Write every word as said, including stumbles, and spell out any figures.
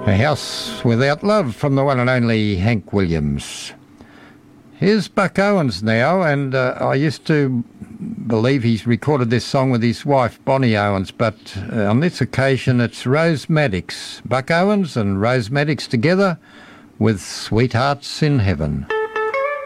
A House Without Love from the one and only Hank Williams. Here's Buck Owens now, and uh, I used to believe he's recorded this song with his wife Bonnie Owens, but uh, on this occasion it's Rose Maddox. Buck Owens and Rose Maddox together with Sweethearts in Heaven.